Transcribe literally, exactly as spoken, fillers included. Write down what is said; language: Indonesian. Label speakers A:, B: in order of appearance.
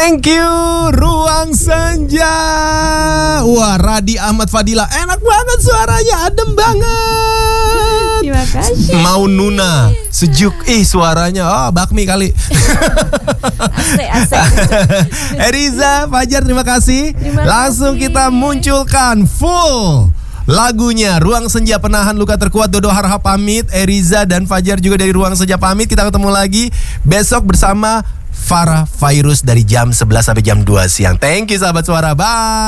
A: Thank you Ruang Senja. Wah, Radi Ahmad Fadila, enak banget suaranya, adem banget.
B: Terima kasih.
A: Mau Nuna, sejuk. Ih, suaranya oh bakmi kali.
B: Asik, asik.
A: Eriza, Fajar, terima kasih.
B: Terima
A: Langsung
B: kasih.
A: kita munculkan full lagunya Ruang Senja, Penahan Luka Terkuat. Dodo Harha pamit, Eriza dan Fajar juga dari Ruang Senja pamit. Kita ketemu lagi besok bersama Farah Fairuz dari jam sebelas sampai jam dua siang. Thank you sahabat suara, bye.